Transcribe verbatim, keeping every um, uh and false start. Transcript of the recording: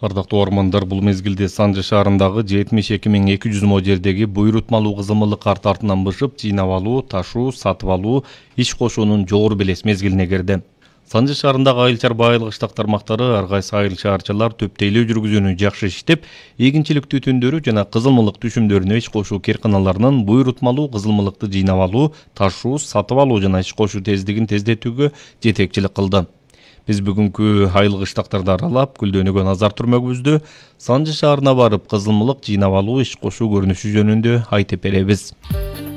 Ардактуу ормандар, бул мезгилде Санжы шаарындагы жетимиш эки миң эки жүз мо жердеги буйрутмалуу кызылмылык карт артынан бышып, жыйнап алуу, ташуу, сатып алуу, иш кошуунун жогору белес мезгилине кирди. Санжы шаарындагы айыл-чар байылгыштык тармактары ар кайсы айыл шаарчылар төптөйлөө жүргүзүүнү жакшы иштеп, эгинчилик түтүндөрү жана кызылмылык түшүмдөрүнө иш кошуу керканаларынын буйрутмалуу кызылмылыкты жыйнап алуу, ташуу, сатып алуу жана иш кошуу тездигин тездетүүгө жетекчилик кылды. Биз бүгүнкү айыл кыштактарды аралап, Күлдөнөгө назар түрмөгүбүздү Санжы шаарына барып, кызылмылык жыйнап алуу, иш кошуу көрүнүшү жөнүндө айтып беребиз.